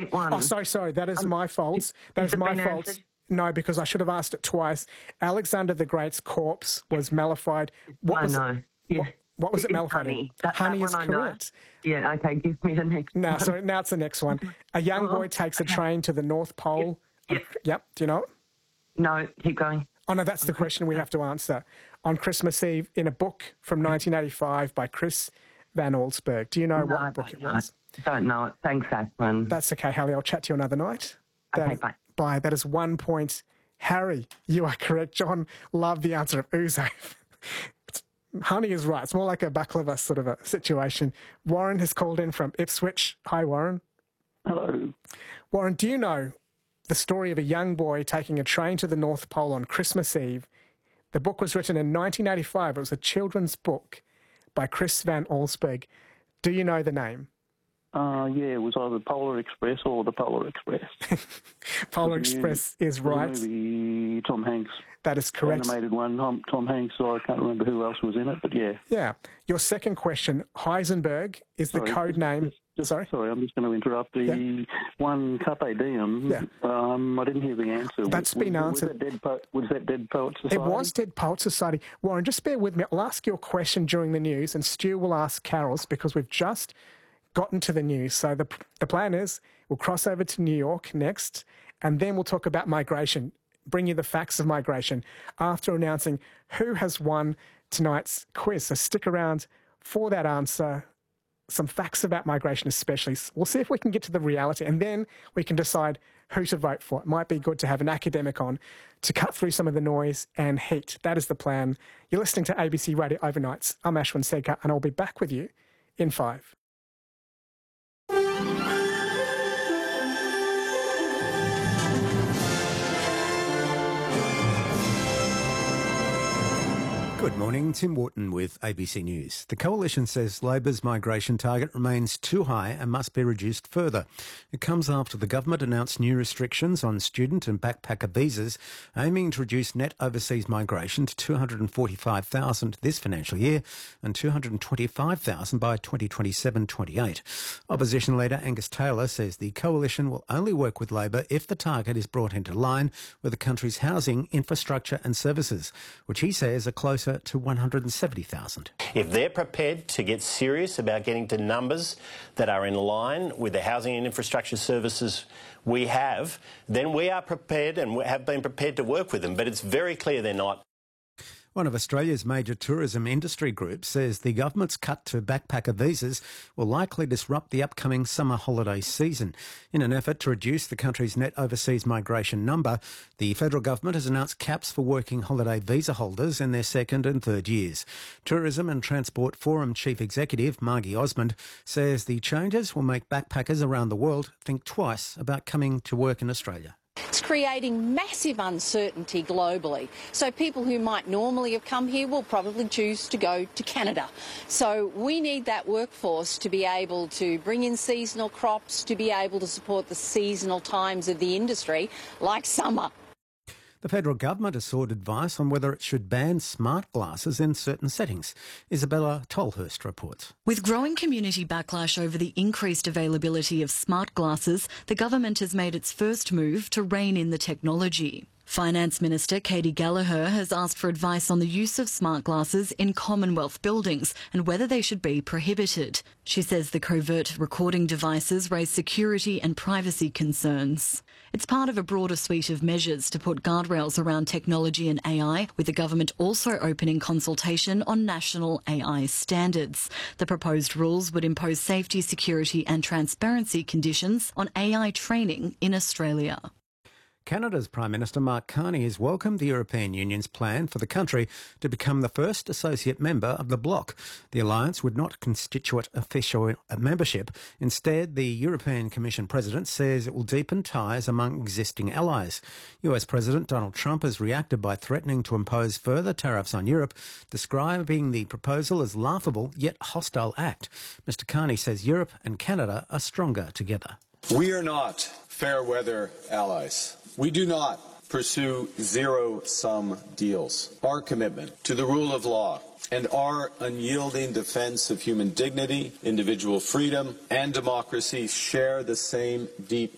get one. Oh, sorry. That is my fault. That is my fault. Answered? No, because I should have asked it twice. Alexander the Great's corpse was mellified. What was it? Yeah. What was it It's mellified? honey. Honey is I know. correct. Yeah, okay, give me the next Now, one. so now it's the next one. A young boy takes a train to the North Pole. Yep. Do you know it? No, keep going. Oh, no, that's the question we have to answer. On Christmas Eve, in a book from 1985 by Chris Van Allsburg. Do you know what book it was? Don't know it. Thanks, Ashwin. That's okay, Hallie. I'll chat to you another night. Okay, bye. Bye. That is 1 point. Harry, you are correct. John loved the answer of ouzo. Honey is right. It's more like a baklava sort of a situation. Warren has called in from Ipswich. Hi, Warren. Hello. Warren, do you know the story of a young boy taking a train to the North Pole on Christmas Eve? The book was written in 1985. It was a children's book by Chris Van Allsburg. Do you know the name? Yeah, it was either Polar Express or the Polar Express. Polar Express is right. The movie, Tom Hanks. That is correct. Animated one, Tom Hanks. So I can't remember who else was in it, but yeah. Yeah. Your second question, Heisenberg is the code name. Sorry, I'm just going to interrupt. The one Carpe Diem, I didn't hear the answer. That's been answered. Was that Dead Poets Society? It was Dead Poets Society. Warren, just bear with me. I'll ask you a question during the news, and Stu will ask Carol's because we've just gotten to the news. So the plan is we'll cross over to New York next, and then we'll talk about migration, bring you the facts of migration after announcing who has won tonight's quiz. So stick around for that answer. Some facts about migration especially. We'll see if we can get to the reality, and then we can decide who to vote for. It might be good to have an academic on to cut through some of the noise and heat. That is the plan. You're listening to ABC Radio Overnights. I'm Ashwin Sedkar, and I'll be back with you in 5. Good morning, Tim Wharton with ABC News. The Coalition says Labor's migration target remains too high and must be reduced further. It comes after the government announced new restrictions on student and backpacker visas, aiming to reduce net overseas migration to 245,000 this financial year and 225,000 by 2027-28. Opposition leader Angus Taylor says the Coalition will only work with Labor if the target is brought into line with the country's housing, infrastructure and services, which he says are closer to 170,000. If they're prepared to get serious about getting to numbers that are in line with the housing and infrastructure services we have, then we are prepared and have been prepared to work with them. But it's very clear they're not. One of Australia's major tourism industry groups says the government's cut to backpacker visas will likely disrupt the upcoming summer holiday season. In an effort to reduce the country's net overseas migration number, the federal government has announced caps for working holiday visa holders in their second and third years. Tourism and Transport Forum Chief Executive Margie Osmond says the changes will make backpackers around the world think twice about coming to work in Australia. It's creating massive uncertainty globally. So people who might normally have come here will probably choose to go to Canada. So we need that workforce to be able to bring in seasonal crops, to be able to support the seasonal times of the industry, like summer. The federal government has sought advice on whether it should ban smart glasses in certain settings. Isabella Tolhurst reports. With growing community backlash over the increased availability of smart glasses, the government has made its first move to rein in the technology. Finance Minister Katie Gallagher has asked for advice on the use of smart glasses in Commonwealth buildings and whether they should be prohibited. She says the covert recording devices raise security and privacy concerns. It's part of a broader suite of measures to put guardrails around technology and AI, with the government also opening consultation on national AI standards. The proposed rules would impose safety, security and transparency conditions on AI training in Australia. Canada's Prime Minister Mark Carney has welcomed the European Union's plan for the country to become the first associate member of the bloc. The alliance would not constitute official membership. Instead, the European Commission President says it will deepen ties among existing allies. US President Donald Trump has reacted by threatening to impose further tariffs on Europe, describing the proposal as laughable yet hostile act. Mr. Carney says Europe and Canada are stronger together. We are not fair weather allies. We do not pursue zero-sum deals. Our commitment to the rule of law and our unyielding defense of human dignity, individual freedom, and democracy share the same deep